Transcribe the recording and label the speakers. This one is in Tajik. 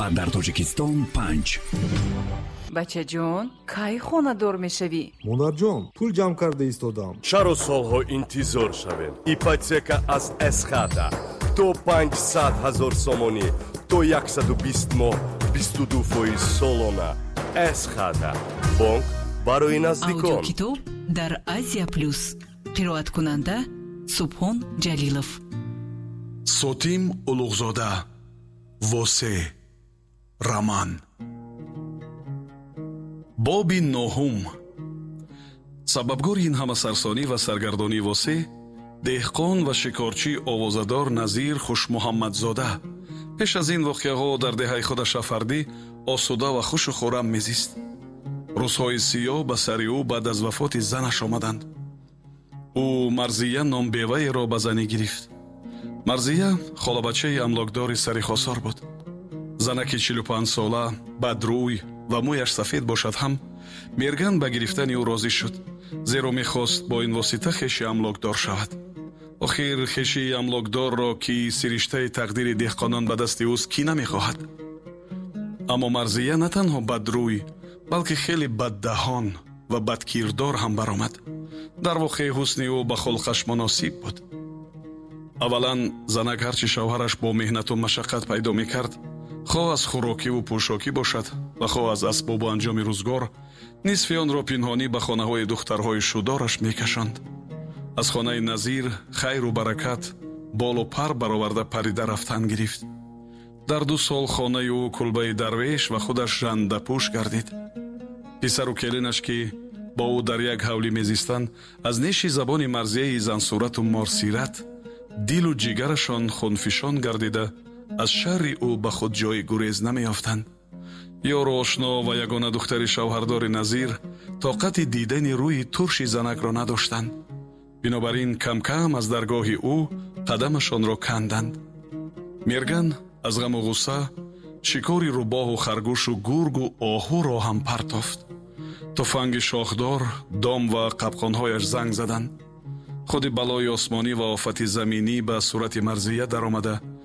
Speaker 1: و در تاجیکستان 5.
Speaker 2: بچه جون کی خانه‌دار میشوی؟
Speaker 3: مادر جان پول جمع کرده ایستادم.
Speaker 4: چرا سالها انتظار شویم؟ ایپотека از اسخاتا تو 500,000 сомонӣ то 120 моҳ 22% солона. اسخاتا бонк барои наздикон.
Speaker 5: аудиокитоб дар Азия плюс. қироаткунанда Субҳон Ҷалилов.
Speaker 6: Сотим Улуғзода. восе роман. боби 9. сабабгори ин ҳама сарсонӣ ва саргардонӣ восе деҳқон ва шикорчӣ овозадор Назир Хушмуҳаммадзода пеш аз ин воқеаҳо дар деҳаи худаш афардӣ осуда ва хушу хӯрам мезист. рӯзҳои сиёҳ ба сари ӯ баъд аз вафоти занаш омаданд. ӯ Марзия номбеваеро ба занӣ гирифт. Марзия холабачаи амлокдори сари хосор буд. занаки 45 сола, бадрӯй ва мӯяш сафед бошад ҳам мерган ба гирифтани ӯ розӣ шуд, зеро мехост бо ин восита хеши амлокдор шавад. охир хешии амлокдорро ки сириштаи тақдири деҳқонон ба дасти ӯст кӣ намехоҳад? аммо Марзия на танҳо бадрӯй, балки хеле баддаҳон ва бадкирдор ҳам баромад. дар воқеъ ҳусни ӯ ба холқаш муносиб буд. аввалан занак ҳарчи шавҳараш бо меҳнату машаққат пайдо мекард, хоҳ аз хӯрокиву пӯшокӣ бошад ва хоҳ аз асбобу анҷоми рӯзгор, нисфи онро пинҳонӣ ба хонаҳои духтарҳои шудораш мекашонд. аз хонаи Назир хайру баракат болу пар бароварда парида рафтан гирифт. дар 2 сол хонаи ӯ кулбаи дарвеш ва худаш жандапӯш гардид. писару келинаш ки бо ӯ дар як ҳавлӣ мезистанд, аз неши забони Марзияи зансурату морсират дилу ҷигарашон хунфишон гардида, аз шарри ӯ ба худ ҷои гурез намеёфтанд. ёру ошно ва ягона духтари шавҳардори Назир тоқати дидани рӯи турши занакро надоштанд. бинобар ин камкам аз даргоҳи ӯ қадамашонро канданд. мерган аз ғаму ғусса шикори рӯбоҳу харгӯшу гургу оҳуро ҳам партофт. туфанги шохдор, дом ва қапқонҳояш занг заданд. худи балои осмонӣ ва офати заминӣ ба сурати Марзия даромада